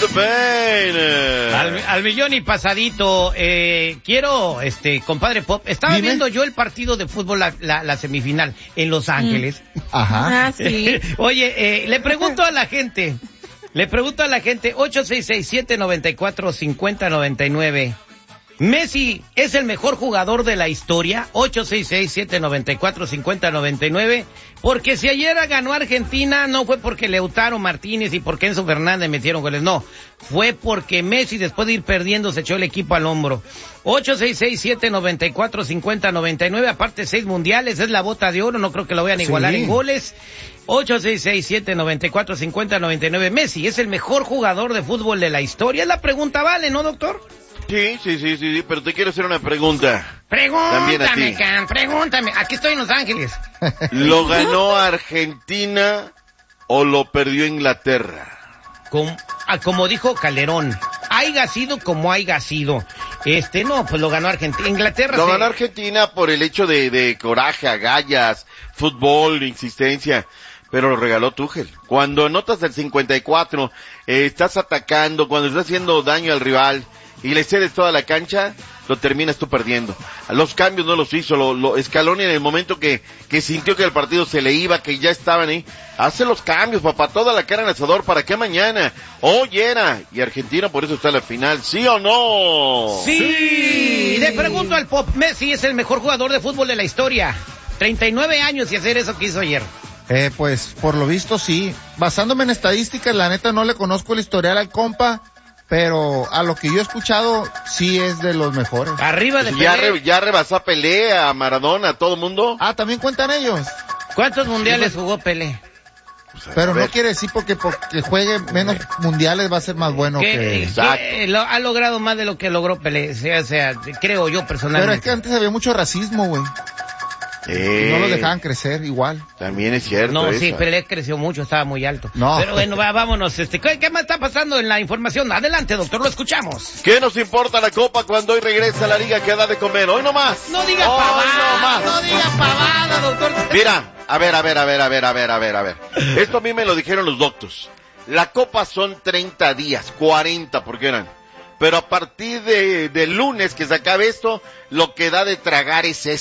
the pain. Al millón y pasadito. Quiero, compadre Pop, estaba viendo yo el partido de fútbol, la semifinal, en Los Ángeles. Ajá. Sí. Oye, le pregunto a la gente, 866-794-5099. ¿Messi es el mejor jugador de la historia? 866-794-5099. Porque si ayer ganó Argentina, no fue porque Lautaro Martínez y porque Enzo Fernández metieron goles, no. Fue porque Messi, después de ir perdiendo, se echó el equipo al hombro. 866-794-5099. Aparte, 6 mundiales, es la bota de oro, no creo que lo vayan a igualar en goles. 866-794-5099. Messi es el mejor jugador de fútbol de la historia. Es la pregunta, ¿vale, no, doctor? Sí, pero te quiero hacer una pregunta. Pregúntame, Can, pregúntame. Aquí estoy en Los Ángeles. ¿Lo ganó Argentina o lo perdió Inglaterra? Como dijo Calderón, haya sido como haya sido. No, pues lo ganó Argentina. Inglaterra lo ganó Argentina por el hecho de coraje, agallas, fútbol, insistencia. Pero lo regaló Tuchel. Cuando anotas el 54, estás atacando, cuando estás haciendo daño al rival y le cedes toda la cancha, lo terminas tú perdiendo. Los cambios no los hizo, Scaloni en el momento que sintió que el partido se le iba, que ya estaban ahí, hace los cambios, papá, toda la cara en el asador, ¿para qué mañana? Hoy era, y Argentina por eso está en la final, ¿sí o no? ¡Sí! Le pregunto al Pop, Messi es el mejor jugador de fútbol de la historia. 39 años y hacer eso que hizo ayer. Pues, por lo visto sí. Basándome en estadísticas, la neta no le conozco el historial al compa, pero a lo que yo he escuchado, sí es de los mejores. Arriba de Pelé. Ya rebasó a Pelé, a Maradona, a todo el mundo. Ah, ¿también cuentan ellos? ¿Cuántos mundiales jugó Pelé? Pero no quiere decir porque juegue menos mundiales va a ser más bueno que... Exacto. Ha logrado más de lo que logró Pelé, o sea, creo yo personalmente. Pero es que antes había mucho racismo, güey. No lo dejaban crecer igual. También es cierto. No, eso. sí, Pelé creció mucho, estaba muy alto. No. Pero bueno, vámonos. ¿Qué más está pasando en la información? Adelante, doctor, lo escuchamos. ¿Qué nos importa la Copa cuando hoy regresa la liga que da de comer? Hoy nomás. No diga pavada, no diga pavada, doctor. Mira, a ver. Esto a mí me lo dijeron los doctores. La Copa son 30 días, 40 porque eran. Pero a partir de lunes que se acabe esto, lo que da de tragar es